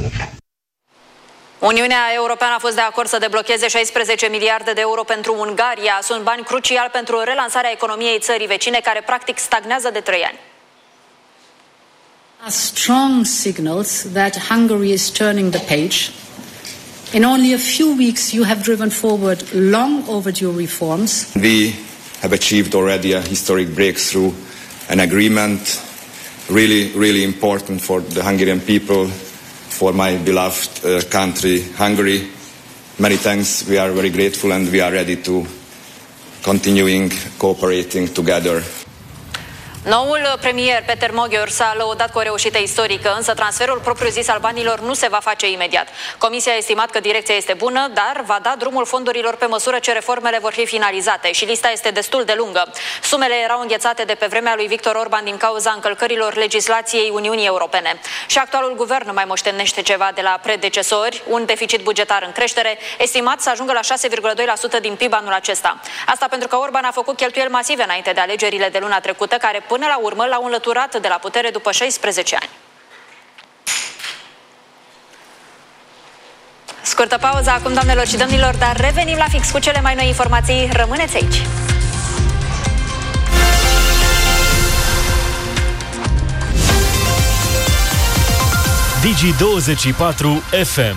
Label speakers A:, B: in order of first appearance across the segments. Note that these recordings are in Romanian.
A: Uniunea Europeană a fost de acord să deblocheze 16 miliarde de euro pentru Ungaria. Sunt bani cruciali pentru relansarea economiei țării vecine, care practic stagnează de 3 ani.
B: Strong signals that Hungary is turning the page. In only a few weeks you have driven forward long overdue reforms.
C: We have achieved already a historic breakthrough, an agreement really important for the Hungarian people, for my beloved country, Hungary. Many thanks. We are very grateful and we are ready to continuing cooperating together.
A: Noul premier Peter Magyar s-a lăudat cu o reușită istorică, însă transferul propriu-zis al banilor nu se va face imediat. Comisia a estimat că direcția este bună, dar va da drumul fondurilor pe măsură ce reformele vor fi finalizate și lista este destul de lungă. Sumele erau înghețate de pe vremea lui Viktor Orban din cauza încălcărilor legislației Uniunii Europene. Și actualul guvern mai moștenește ceva de la predecesori, un deficit bugetar în creștere, estimat să ajungă la 6,2% din PIB anul acesta. Asta pentru că Orban a făcut cheltuieli masive înainte de alegerile de luna trecută, care până la urmă l-au înlăturat de la putere după 16 ani. Scurtă pauză acum, doamnelor și domnilor, dar revenim la fix cu cele mai noi informații. Rămâneți aici!
D: Digi24 FM.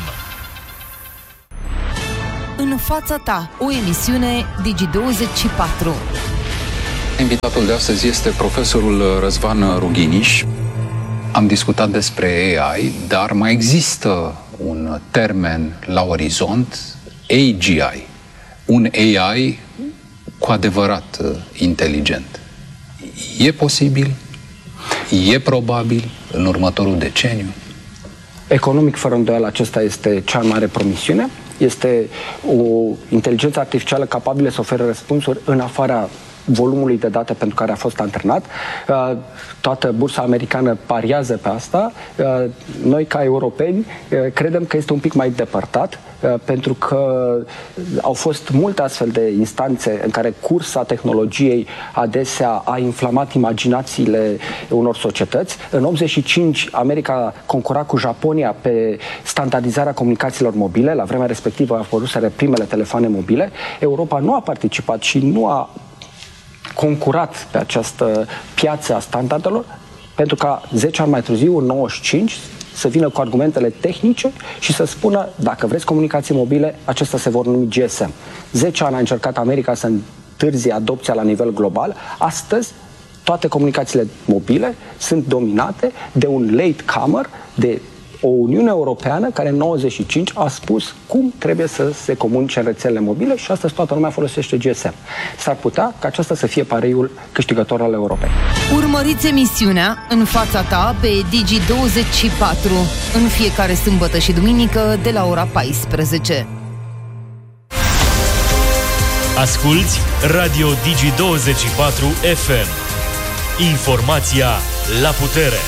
E: În fața ta, o emisiune Digi24.
F: Invitatul de astăzi este profesorul Răzvan Rughiniș. Am discutat despre AI, dar mai există un termen la orizont, AGI. Un AI cu adevărat inteligent. E posibil? E probabil în următorul deceniu?
G: Economic, fără îndoială, acesta este cea mai mare promisiune. Este o inteligență artificială capabilă să ofere răspunsuri în afara volumului de date pentru care a fost antrenat. Toată bursa americană pariază pe asta. Noi, ca europeni, credem că este un pic mai depărtat, pentru că au fost multe astfel de instanțe în care cursa tehnologiei adesea a inflamat imaginațiile unor societăți. În 85, America concura cu Japonia pe standardizarea comunicațiilor mobile. La vremea respectivă au apăruseră primele telefoane mobile. Europa nu a participat și nu a concurat pe această piață a standardelor, pentru ca 10 ani mai târziu, în 95, să vină cu argumentele tehnice și să spună, dacă vreți comunicații mobile, acestea se vor numi GSM. 10 ani a încercat America să întârzie adopția la nivel global. Astăzi, toate comunicațiile mobile sunt dominate de un latecomer, de o Uniune Europeană care în 95 a spus cum trebuie să se comunice în rețelele mobile și astăzi toată lumea folosește GSM. S-ar putea ca acesta să fie pareiul câștigător al Europei.
E: Urmăriți emisiunea În fața ta pe Digi24 în fiecare sâmbătă și duminică de la ora 14.
D: Asculți Radio Digi24 FM. Informația la putere.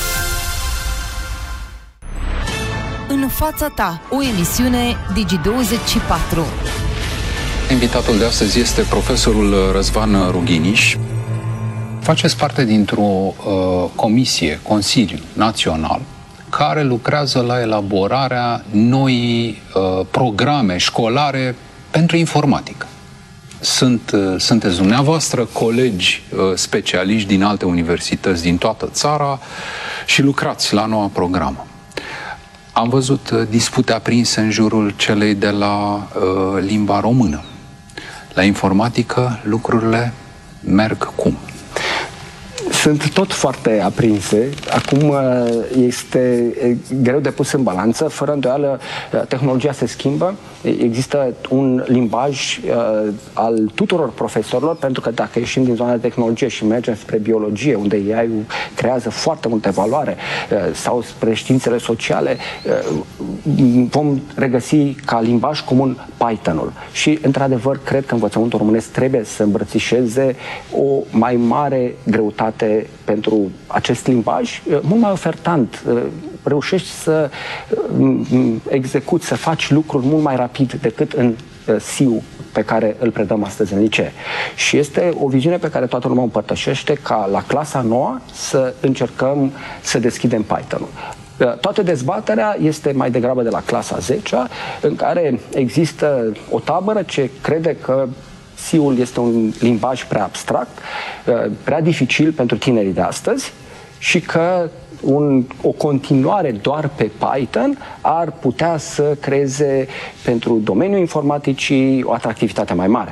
E: În fața ta, o emisiune Digi24.
F: Invitatul de astăzi este profesorul Răzvan Rughiniș. Faceți parte dintr-o comisie, Consiliu Național, care lucrează la elaborarea noii programe școlare pentru informatică. Sunteți dumneavoastră colegi specialiști din alte universități din toată țara și lucrați la noua programă. Am văzut dispute aprinse în jurul celei de la limba română. La informatică lucrurile merg cum?
G: Sunt tot foarte aprinse. Acum este greu de pus în balanță. Fără îndoială, tehnologia se schimbă. Există un limbaj al tuturor profesorilor, pentru că dacă ieșim din zona de tehnologie și mergem spre biologie, unde AI-ul creează foarte multe valoare, sau spre științele sociale, vom regăsi ca limbaj comun Python-ul. Și, într-adevăr, cred că învățământul românesc trebuie să îmbrățișeze o mai mare greutate pentru acest limbaj, mult mai ofertant. Reușești să execuți, să faci lucruri mult mai rapid decât în SIU pe care îl predăm astăzi în licee. Și este o viziune pe care toată lumea o împărtășește, ca la clasa 9 să încercăm să deschidem Python-ul. Toată dezbaterea este mai degrabă de la clasa 10-a, în care există o tabără ce crede că SI-ul este un limbaj prea abstract, prea dificil pentru tinerii de astăzi și că o continuare doar pe Python ar putea să creeze pentru domeniul informaticii o atractivitate mai mare.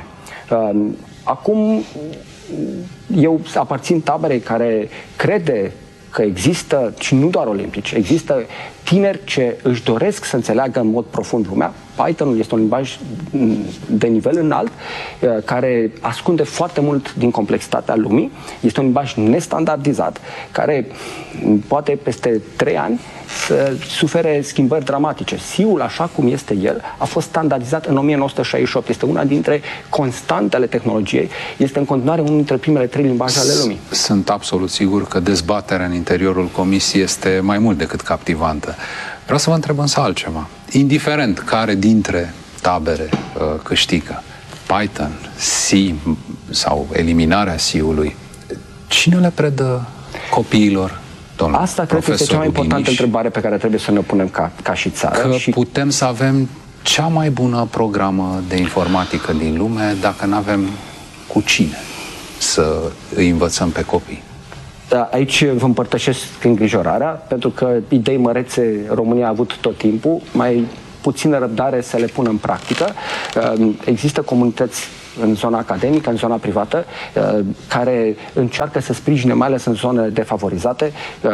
G: Acum, eu aparțin taberei care crede că există, și nu doar olimpici, există tineri ce își doresc să înțeleagă în mod profund lumea. Pythonul este un limbaj de nivel înalt, care ascunde foarte mult din complexitatea lumii. Este un limbaj nestandardizat, care poate peste 3 ani să sufere schimbări dramatice. SI-ul, așa cum este el, a fost standardizat în 1968. Este una dintre constantele tehnologiei. Este în continuare unul dintre primele 3 limbaje ale lumii.
F: Sunt absolut sigur că dezbaterea în interiorul comisiei este mai mult decât captivantă. Vreau să vă întreb însă altceva. Indiferent care dintre tabere câștigă, Python, C sau eliminarea C-ului, cine le predă copiilor?
G: Asta cred că este cea mai importantă întrebare pe care trebuie să ne punem ca și țară.
F: Că putem să avem cea mai bună programă de informatică din lume dacă nu avem cu cine să îi învățăm pe copii.
G: Da, aici vă împărtășesc îngrijorarea, pentru că idei mărețe România a avut tot timpul, mai puțină răbdare să le pună în practică. Există comunități în zona academică, în zona privată, care încearcă să sprijine, mai ales în zone defavorizate.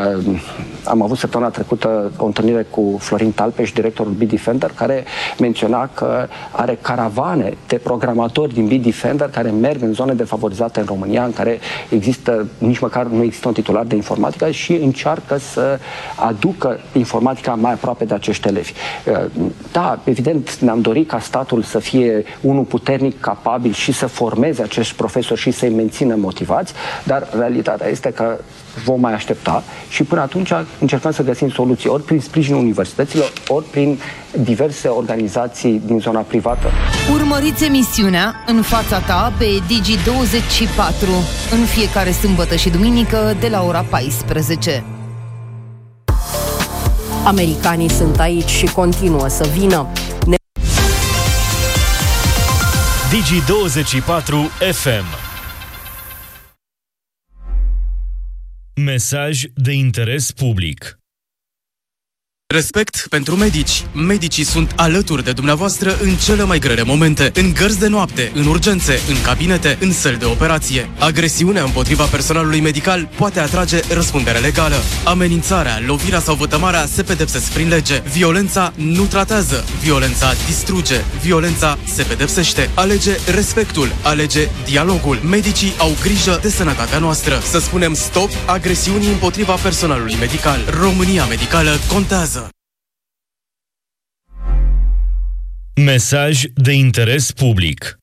G: Am avut săptămâna trecută o întâlnire cu Florin Talpeș, directorul Bitdefender, care menționa că are caravane de programatori din Bitdefender care merg în zone defavorizate în România, în care există, nici măcar nu există un titular de informatică și încearcă să aducă informatica mai aproape de acești elevi. Da, evident, ne-am dorit ca statul să fie unul puternic, capabil și să formeze acești profesori și să-i mențină motivați, dar realitatea este că vom mai aștepta și până atunci încercăm să găsim soluții ori prin sprijinul universităților, ori prin diverse organizații din zona privată.
E: Urmăriți emisiunea În fața ta pe Digi24 în fiecare sâmbătă și duminică de la ora 14.
H: Americanii sunt aici și continuă să vină.
D: Digi24 FM. Mesaj de interes public.
I: Respect pentru medici. Medicii sunt alături de dumneavoastră în cele mai grele momente, în gărzi de noapte, în urgențe, în cabinete, în săli de operație. Agresiunea împotriva personalului medical poate atrage răspundere legală. Amenințarea, lovirea sau vătămarea se pedepsesc prin lege. Violența nu tratează, violența distruge, violența se pedepsește. Alege respectul, alege dialogul. Medicii au grijă de sănătatea noastră. Să spunem stop agresiunii împotriva personalului medical. România medicală contează.
D: Mesaj de interes public.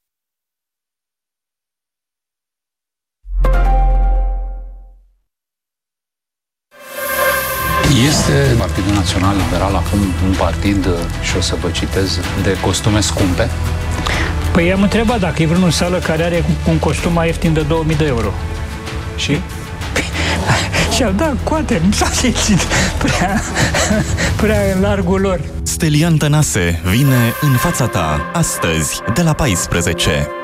F: Este Partidul Național Liberal acum un partid, și o să vă citez, de costume scumpe?
J: Păi am întrebat dacă e vreunul în sală care are un costum mai ieftin de 2000 de euro. Și? Și-au dat coate, nu s-a simțit prea în largul lor.
K: Stelian Tănase vine în fața ta astăzi de la 14.